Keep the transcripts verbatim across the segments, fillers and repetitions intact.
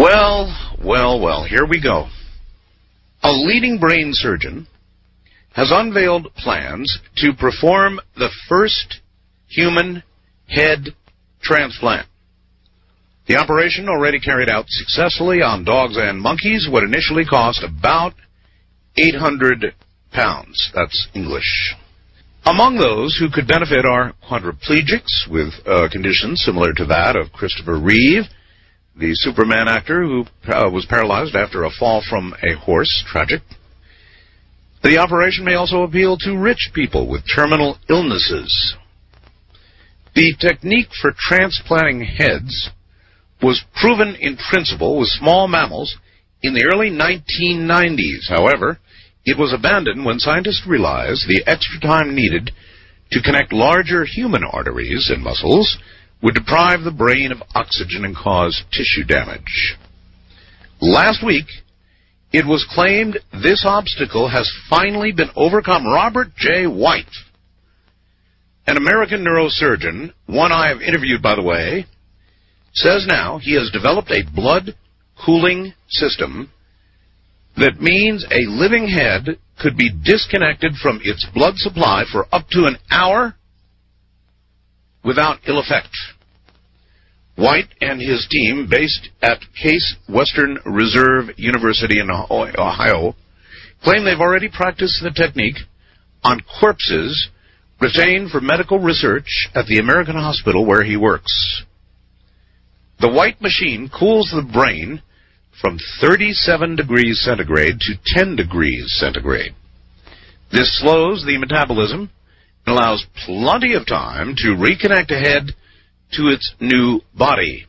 Well, well, well, here we go. A leading brain surgeon has unveiled plans to perform the first human head transplant. The operation, already carried out successfully on dogs and monkeys, would initially cost about eight hundred pounds. That's English. Among those who could benefit are quadriplegics with uh, conditions similar to that of Christopher Reeve, the Superman actor who uh, was paralyzed after a fall from a horse. Tragic. The operation may also appeal to rich people with terminal illnesses. The technique for transplanting heads was proven in principle with small mammals in the early nineteen nineties. However, it was abandoned when scientists realized the extra time needed to connect larger human arteries and muscles would deprive the brain of oxygen and cause tissue damage. Last week, it was claimed this obstacle has finally been overcome. Robert J. White, an American neurosurgeon, one I have interviewed, by the way, says now he has developed a blood cooling system that means a living head could be disconnected from its blood supply for up to an hour without ill effect. White and his team, based at Case Western Reserve University in Ohio, claim they've already practiced the technique on corpses retained for medical research at the American hospital where he works. The White machine cools the brain from thirty-seven degrees centigrade to ten degrees centigrade. This slows the metabolism and allows plenty of time to reconnect a head to its new body.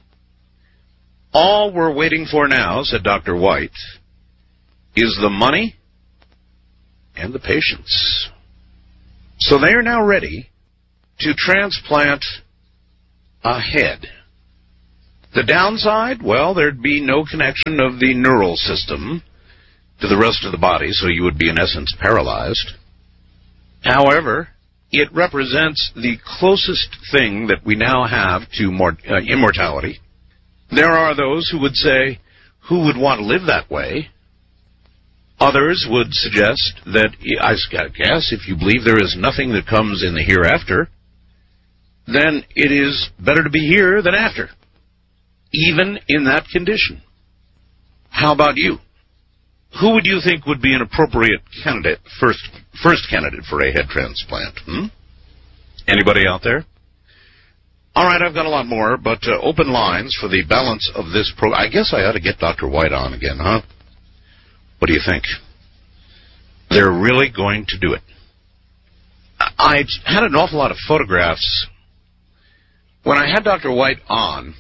All we're waiting for now, said Doctor White, is the money and the patience. So they are now ready to transplant a head. The downside, well, there'd be no connection of the neural system to the rest of the body, so you would be in essence paralyzed. However, it represents the closest thing that we now have to mor- uh, immortality. There are those who would say, who would want to live that way? Others would suggest that, I guess, if you believe there is nothing that comes in the hereafter, then it is better to be here than after, even in that condition. How about you? Who would you think would be an appropriate candidate, first first candidate for a head transplant? Hmm? Anybody out there? All right, I've got a lot more, but uh, open lines for the balance of this program. I guess I ought to get Doctor White on again, huh? What do you think? They're really going to do it. I had an awful lot of photographs. When I had Doctor White on,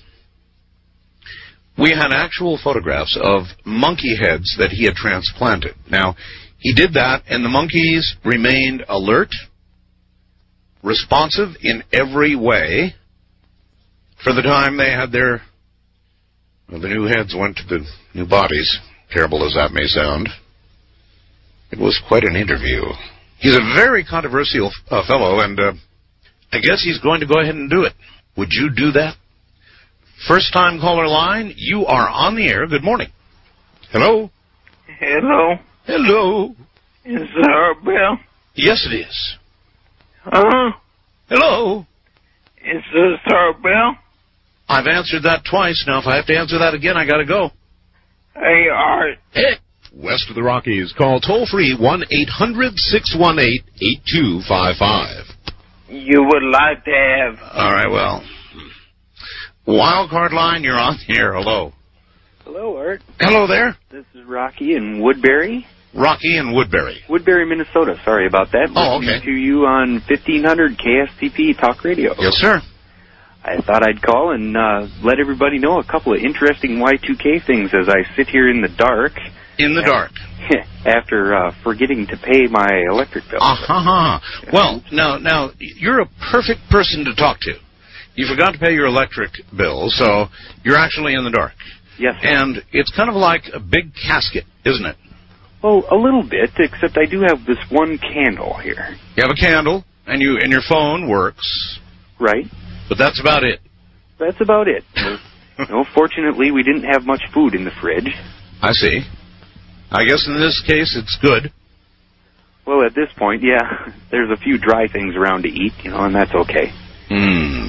we had actual photographs of monkey heads that he had transplanted. Now, he did that, and the monkeys remained alert, responsive in every way for the time they had their, well, the new heads went to the new bodies, terrible as that may sound. It was quite an interview. He's a very controversial uh, fellow, and uh, I guess he's going to go ahead and do it. Would you do that? First-time caller line, you are on the air. Good morning. Hello? Hello? Hello? Is that Bill? Yes, it is. Huh? Hello? Is this our Bill? I've answered that twice. Now, if I have to answer that again, I got to go. Hey, Art. Hey. West of the Rockies, call toll-free one eight hundred six one eight eight two five five. You would like to have... All right, well... Wild card line, you're on here. Hello. Hello, Art. Hello there. This is Rocky in Woodbury. Rocky in Woodbury. Woodbury, Minnesota. Sorry about that. Oh, Listening okay. to you on fifteen hundred K S T P Talk Radio. Yes, sir. I thought I'd call and uh, let everybody know a couple of interesting Y two K things as I sit here in the dark. In the dark. After uh, forgetting to pay my electric bill. Uh-huh. Well, now, now, you're a perfect person to talk to. You forgot to pay your electric bill, so you're actually in the dark. Yes. And it's kind of like a big casket, isn't it? Oh, a little bit, except I do have this one candle here. You have a candle, and you and your phone works. Right. But that's about it. That's about it. No, fortunately, we didn't have much food in the fridge. I see. I guess in this case it's good. Well, at this point, yeah, there's a few dry things around to eat, you know, and that's okay. Hmm.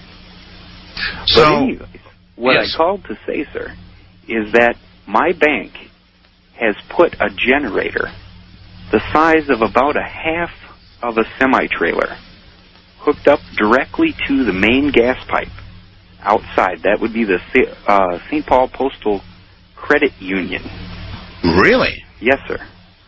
So, So, anyways, what yes. I called to say, sir, is that my bank has put a generator the size of about a half of a semi-trailer hooked up directly to the main gas pipe outside. That would be the uh, Saint Paul Postal Credit Union. Really? Yes, sir.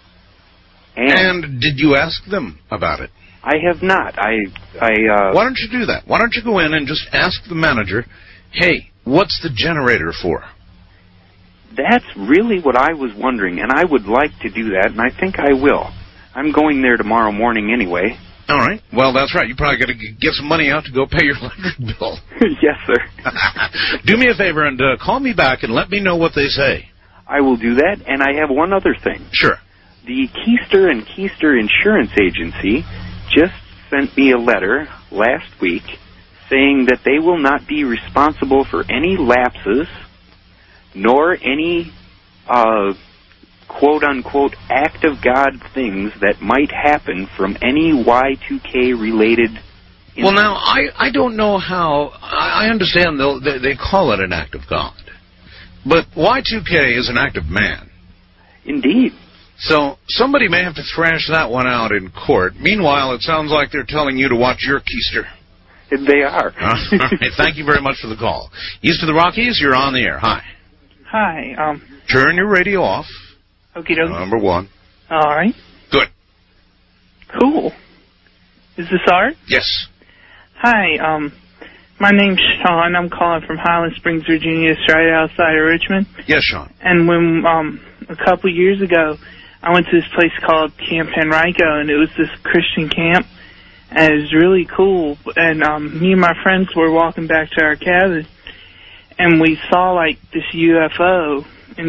And, And did you ask them about it? I have not. I, I, uh... Why don't you do that? Why don't you go in and just ask the manager, hey, what's the generator for? That's really what I was wondering, and I would like to do that, and I think I will. I'm going there tomorrow morning anyway. All right. Well, that's right. You probably got to get some money out to go pay your electric bill. Yes, sir. Do me a favor and uh, call me back and let me know what they say. I will do that, and I have one other thing. Sure. The Keister and Keister Insurance Agency just sent me a letter last week saying that they will not be responsible for any lapses nor any uh, quote-unquote act of God things that might happen from any Y two K related incident. Well, now, I, I don't know how... I, I understand they, they call it an act of God. But Y two K is an act of man. Indeed. So somebody may have to thrash that one out in court. Meanwhile, it sounds like they're telling you to watch your keister. They are. All right. Thank you very much for the call. East of the Rockies, you're on the air. Hi. Hi. Um. Turn your radio off. Okie dokie. Number one. All right. Good. Cool. Is this Art? Yes. Hi. Um. My name's Sean. I'm calling from Highland Springs, Virginia. It's right outside of Richmond. Yes, Sean. And when um a couple years ago, I went to this place called Camp Henrico, and it was this Christian camp, and it was really cool. And um, me and my friends were walking back to our cabin, and we saw like this U F O